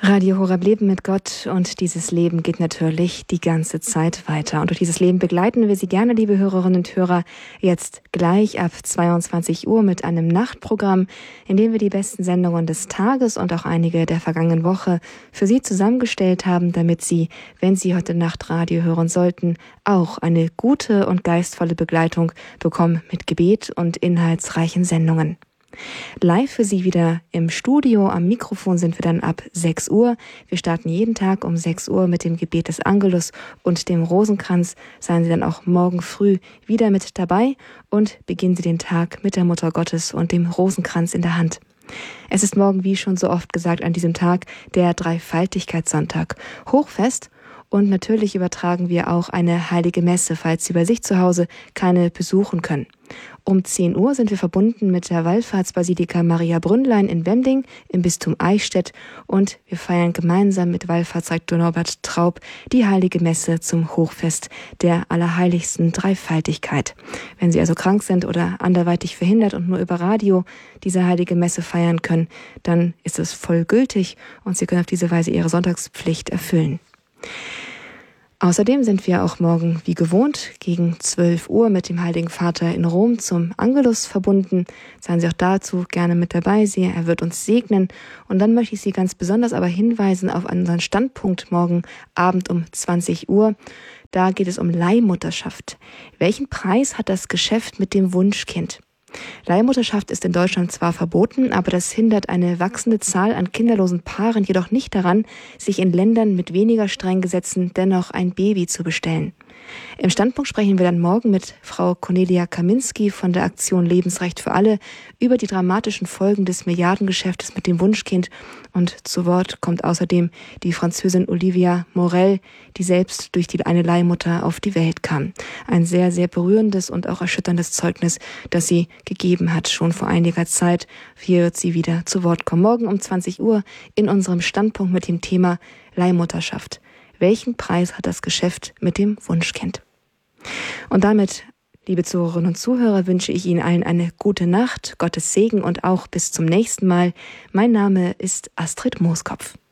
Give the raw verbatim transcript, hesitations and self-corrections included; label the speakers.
Speaker 1: Radio Horeb Leben mit Gott, und dieses Leben geht natürlich die ganze Zeit weiter. Und durch dieses Leben begleiten wir Sie gerne, liebe Hörerinnen und Hörer, jetzt gleich ab zweiundzwanzig Uhr mit einem Nachtprogramm, in dem wir die besten Sendungen des Tages und auch einige der vergangenen Woche für Sie zusammengestellt haben, damit Sie, wenn Sie heute Nacht Radio hören sollten, auch eine gute und geistvolle Begleitung bekommen mit Gebet und inhaltsreichen Sendungen. Live für Sie wieder im Studio. Am Mikrofon sind wir dann ab sechs Uhr. Wir starten jeden Tag um sechs Uhr mit dem Gebet des Angelus und dem Rosenkranz. Seien Sie dann auch morgen früh wieder mit dabei und beginnen Sie den Tag mit der Mutter Gottes und dem Rosenkranz in der Hand. Es ist morgen, wie schon so oft gesagt, an diesem Tag der Dreifaltigkeitssonntag, Hochfest. Und natürlich übertragen wir auch eine heilige Messe, falls Sie bei sich zu Hause keine besuchen können. Um zehn Uhr sind wir verbunden mit der Wallfahrtsbasilika Maria Brünnlein in Wending im Bistum Eichstätt, und wir feiern gemeinsam mit Wallfahrtsrektor Norbert Traub die heilige Messe zum Hochfest der Allerheiligsten Dreifaltigkeit. Wenn Sie also krank sind oder anderweitig verhindert und nur über Radio diese heilige Messe feiern können, dann ist es voll gültig und Sie können auf diese Weise Ihre Sonntagspflicht erfüllen. Außerdem sind wir auch morgen wie gewohnt gegen zwölf Uhr mit dem Heiligen Vater in Rom zum Angelus verbunden. Seien Sie auch dazu gerne mit dabei. Sie, er wird uns segnen. Und dann möchte ich Sie ganz besonders aber hinweisen auf unseren Standpunkt morgen Abend um zwanzig Uhr. Da geht es um Leihmutterschaft. Welchen Preis hat das Geschäft mit dem Wunschkind? Leihmutterschaft ist in Deutschland zwar verboten, aber das hindert eine wachsende Zahl an kinderlosen Paaren jedoch nicht daran, sich in Ländern mit weniger strengen Gesetzen dennoch ein Baby zu bestellen. Im Standpunkt sprechen wir dann morgen mit Frau Cornelia Kaminski von der Aktion Lebensrecht für alle über die dramatischen Folgen des Milliardengeschäftes mit dem Wunschkind, und zu Wort kommt außerdem die Französin Olivia Morel, die selbst durch die eine Leihmutter auf die Welt kam. Ein sehr, sehr berührendes und auch erschütterndes Zeugnis, das sie gegeben hat, schon vor einiger Zeit. Hier wird sie wieder zu Wort kommen. Morgen um zwanzig Uhr in unserem Standpunkt mit dem Thema Leihmutterschaft. Welchen Preis hat das Geschäft mit dem Wunschkind? Und damit, liebe Zuhörerinnen und Zuhörer, wünsche ich Ihnen allen eine gute Nacht, Gottes Segen und auch bis zum nächsten Mal. Mein Name ist Astrid Mooskopf.